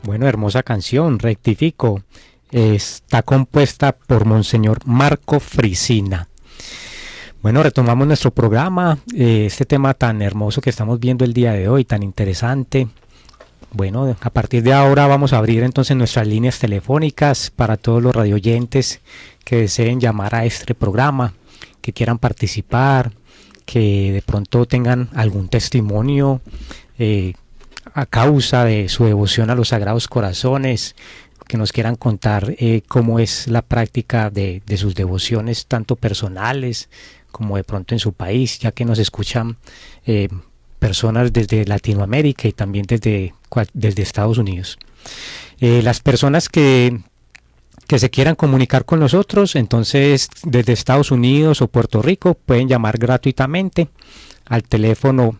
Bueno, hermosa canción, rectifico. Está compuesta por Monseñor Marco Frisina. Bueno, retomamos nuestro programa, este tema tan hermoso que estamos viendo el día de hoy, tan interesante. Bueno, a partir de ahora vamos a abrir entonces nuestras líneas telefónicas para todos los radioyentes que deseen llamar a este programa, que quieran participar, que de pronto tengan algún testimonio a causa de su devoción a los Sagrados Corazones, que nos quieran contar cómo es la práctica de sus devociones, tanto personales como de pronto en su país, ya que nos escuchan personas desde Latinoamérica y también desde Estados Unidos. Las personas que se quieran comunicar con nosotros, entonces desde Estados Unidos o Puerto Rico pueden llamar gratuitamente al teléfono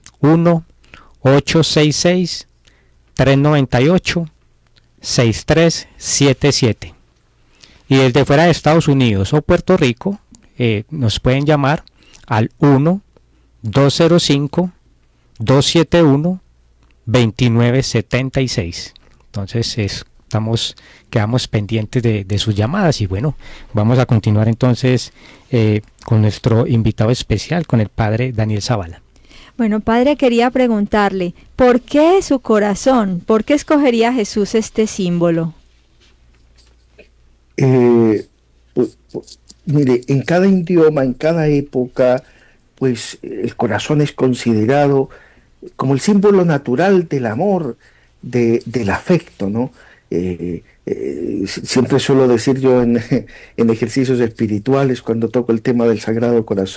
1-866-398-6377. Y desde fuera de Estados Unidos o Puerto Rico nos pueden llamar al 1-205-271-2976. Entonces quedamos pendientes de sus llamadas y bueno, vamos a continuar entonces con nuestro invitado especial, con el padre Daniel Zavala. Bueno, padre, quería preguntarle, ¿por qué su corazón? ¿Por qué escogería Jesús este símbolo? Mire, en cada idioma, en cada época, pues el corazón es considerado como el símbolo natural del amor, del afecto, ¿no? Siempre suelo decir yo en ejercicios espirituales, cuando toco el tema del Sagrado Corazón,